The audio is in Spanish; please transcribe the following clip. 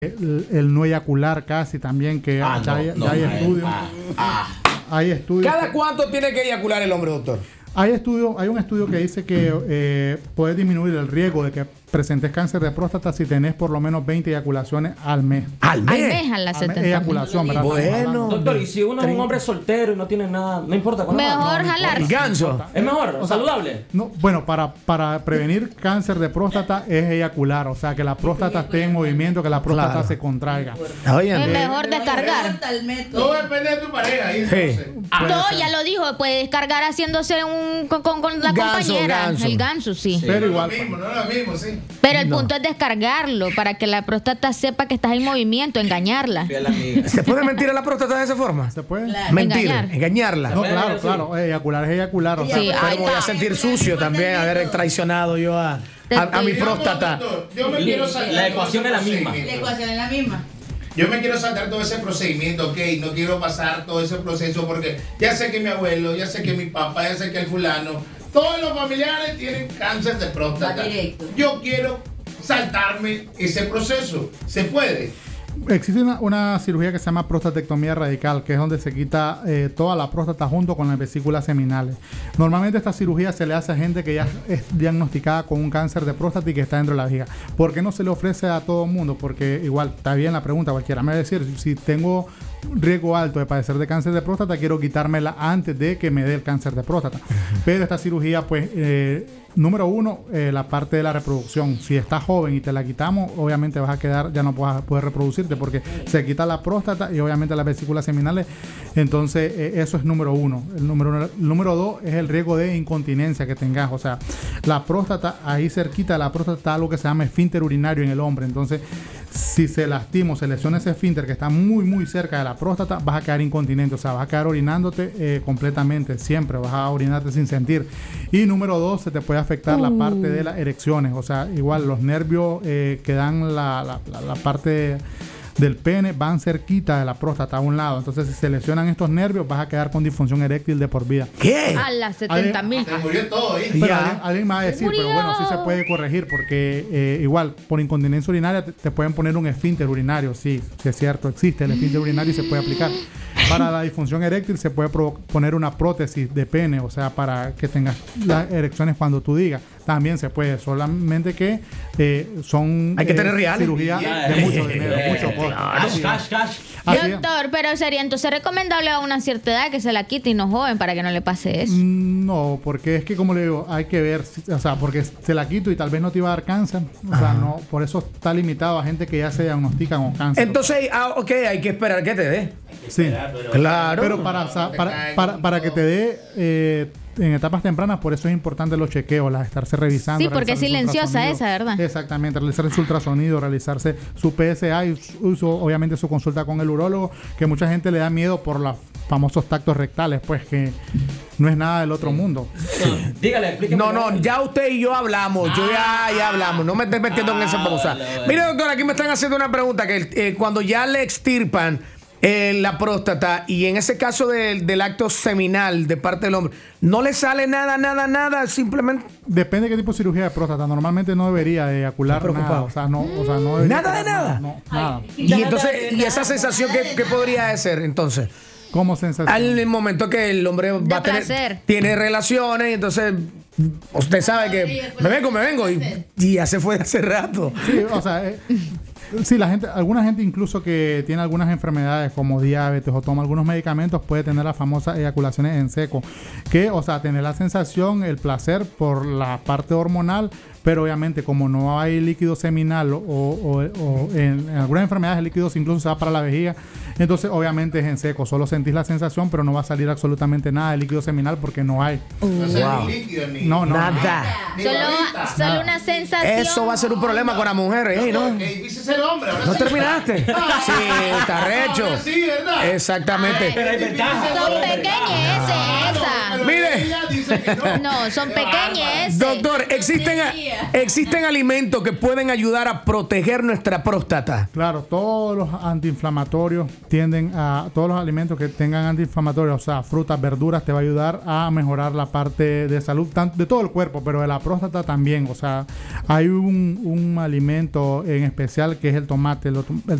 el no eyacular casi también, que hay estudios. Hay estudios. ¿Cada cuánto tiene que eyacular el hombre, doctor? Hay un estudio que dice que puede disminuir el riesgo de que presentes cáncer de próstata si tenés por lo menos 20 eyaculaciones al mes. ¿Al mes? Al mes, a las 70. Eyaculación, ¿verdad? Bueno. Doctor, y si uno es un hombre soltero y no tiene nada, no importa. Mejor jalar. Ganso. Es mejor, O sea, saludable. No, bueno, para prevenir cáncer de próstata es eyacular, o sea, que la próstata esté en movimiento, que la próstata se contraiga. Oigan, Es mejor descargar. Todo depende de tu pareja. Ahí, Sí. No, ya lo dijo, puede descargar haciéndose con la Ganso, compañera. ganso. El ganso, sí. Pero no es igual, lo mismo, no es lo mismo, sí. Pero el punto es descargarlo para que la próstata sepa que estás en movimiento, engañarla. ¿se puede mentir a la próstata de esa forma? ¿se puede? Mentir, Engañar. engañarla. No, claro, eyacular es eyacular, o sea, Sí, Pero ahí me voy a está. sentir sucio también, haber traicionado yo a mi próstata. Yo me quiero saltar. La ecuación es la misma. La ecuación es la misma. Yo me quiero saltar todo ese procedimiento, ok, no quiero pasar todo ese proceso porque ya sé que mi abuelo, ya sé que mi papá, ya sé que el fulano, todos los familiares tienen cáncer de próstata. Va directo. Yo quiero saltarme ese proceso. ¿Se puede? existe una cirugía que se llama prostatectomía radical, que es donde se quita toda la próstata junto con las vesículas seminales. Normalmente esta cirugía se le hace a gente que ya es diagnosticada con un cáncer de próstata y que está dentro de la vejiga. ¿Por qué no se le ofrece a todo el mundo? Porque igual está bien la pregunta, cualquiera me va a decir, si tengo riesgo alto de padecer de cáncer de próstata, quiero quitármela antes de que me dé el cáncer de próstata. Pero esta cirugía, pues, número uno, la parte de la reproducción. Si estás joven y te la quitamos, obviamente vas a quedar, ya no vas a poder reproducirte porque se quita la próstata y obviamente las vesículas seminales. Entonces, eso es número uno. El número dos es el riesgo de incontinencia que tengas. O sea, la próstata, ahí cerquita de la próstata está algo que se llama esfínter urinario en el hombre. Entonces, si se lastima o se lesiona ese esfínter que está muy, muy cerca de la próstata, vas a quedar incontinente. O sea, vas a quedar orinándote completamente, siempre. Vas a orinarte sin sentir. Y número dos, se te puede afectar la parte de las erecciones. O sea, igual los nervios que dan la parte del pene van cerquita de la próstata a un lado. Entonces, si se lesionan estos nervios, vas a quedar con disfunción eréctil de por vida. ¿Qué? A las 70,000. Se murió todo, ¿eh? Pero Ya. alguien me va a decir, Murió. pero bueno, sí se puede corregir porque igual por incontinencia urinaria te pueden poner un esfínter urinario. Sí, sí es cierto, existe el esfínter urinario y se puede aplicar. Para la disfunción eréctil se puede poner una prótesis de pene, o sea, para que tengas las erecciones cuando tú digas. También se puede, solamente que son Hay que tener reales. cirugía de mucho dinero, mucho costo. Cash. Así es. Doctor, pero sería entonces recomendable a una cierta edad que se la quite y no joven para que no le pase eso. No, porque es que, como le digo, hay que ver, o sea, porque se la quito y tal vez no te iba a dar cáncer. O sea, no, por eso está limitado a gente que ya se diagnostica con cáncer. Entonces, ok, hay que esperar que te dé. Sí. Claro. Pero para que te dé en etapas tempranas, por eso es importante los chequeos, estarse revisando. Sí, porque es realizarse su silenciosa ultrasonido. esa, ¿verdad? Exactamente, realizarse su ultrasonido, realizarse su PSA y obviamente su consulta con el urólogo, que mucha gente le da miedo por los famosos tactos rectales, pues que no es nada del otro mundo. Dígale, explíqueme. No, ya usted y yo hablamos. Ya hablamos. No me estés metiendo en esa pausa. Vale. Mire, doctor, aquí me están haciendo una pregunta. Que cuando ya le extirpan la próstata y en ese caso del acto seminal de parte del hombre, no le sale nada, simplemente. Depende de qué tipo de cirugía de próstata. Normalmente no debería de eyacular Está preocupado. nada. O sea, no debería Nada de pasar nada. No, nada. Y entonces, ¿y esa sensación qué podría ser entonces? Como sensación. Al momento que el hombre va a tener, placer. tiene relaciones y entonces usted sabe que me vengo y ya se fue hace rato. Sí, o sea, sí, alguna gente incluso que tiene algunas enfermedades como diabetes o toma algunos medicamentos puede tener las famosas eyaculaciones en seco, que, o sea, tener la sensación, el placer por la parte hormonal, pero obviamente como no hay líquido seminal o en algunas enfermedades el líquido incluso se va para la vejiga, entonces obviamente es en seco, solo sentís la sensación, pero no va a salir absolutamente nada de líquido seminal porque no hay. No sé, Wow. ni líquido, ni Nada. ni Solo babita. una sensación. Eso va a ser un problema con las mujeres, ¿eh? ¿No? Qué difícil ser hombre. Ahora ¿No sí. terminaste? Sí, está recho. Ahora sí, ¿verdad? Exactamente. Pero hay ventajas. Son pequeñeces esas. pero Mire. ella dice que no. No, son Qué pequeñas. Doctor, existen alimentos que pueden ayudar a proteger nuestra próstata. Claro, todos los antiinflamatorios todos los alimentos que tengan antiinflamatorios, o sea, frutas, verduras, te va a ayudar a mejorar la parte de salud de todo el cuerpo, pero de la próstata también. O sea, hay un alimento en especial que es el tomate. El